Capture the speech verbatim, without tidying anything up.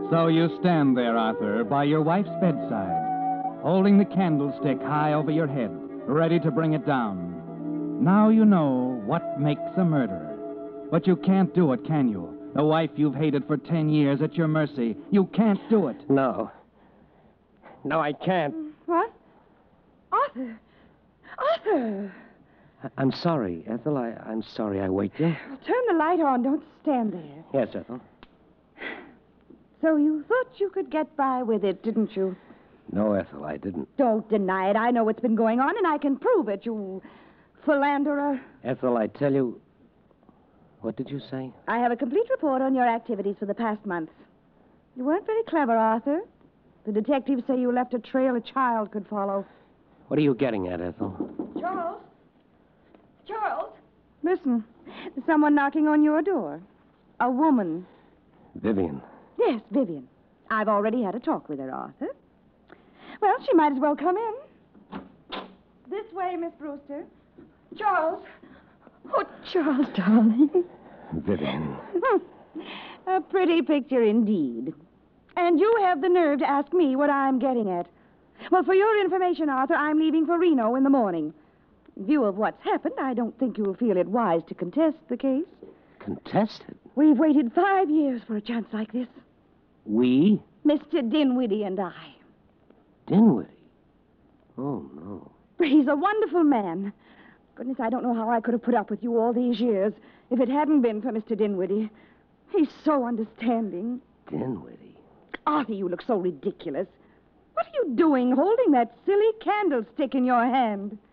So you stand there, Arthur, by your wife's bedside, holding the candlestick high over your head, ready to bring it down. Now you know what makes a murderer. But you can't do it, can you? The wife you've hated for ten years at your mercy. You can't do it. No. No, I can't. What? Arthur! Arthur! I- I'm sorry, Ethel. I- I'm sorry I waked you. Well, turn the light on. Don't stand there. Yes, Ethel. So you thought you could get by with it, didn't you? No, Ethel, I didn't. Don't deny it. I know what's been going on, and I can prove it, you philanderer. Ethel, I tell you... What did you say? I have a complete report on your activities for the past month. You weren't very clever, Arthur. The detectives say you left a trail a child could follow. What are you getting at, Ethel? Charles? Charles? Listen, there's someone knocking on your door. A woman. Vivian. Yes, Vivian. I've already had a talk with her, Arthur. Well, she might as well come in. This way, Miss Brewster. Charles. Oh, Charles, darling. Vivian. A pretty picture indeed. And you have the nerve to ask me what I'm getting at. Well, for your information, Arthur, I'm leaving for Reno in the morning. In view of what's happened, I don't think you'll feel it wise to contest the case. Contest it? We've waited five years for a chance like this. We? Mister Dinwiddie and I. Dinwiddie? Oh, no. He's a wonderful man. Goodness, I don't know how I could have put up with you all these years if it hadn't been for Mister Dinwiddie. He's so understanding. Dinwiddie? Arthur, you look so ridiculous. What are you doing holding that silly candlestick in your hand?